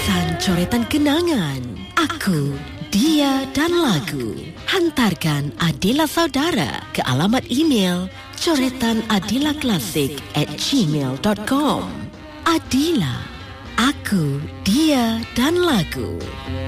Coretan kenangan. Aku, Dia dan Lagu. Hantarkan Adila Saudara ke alamat email coretanadilaklasik@gmail.com. Adila, Aku, Dia dan Lagu.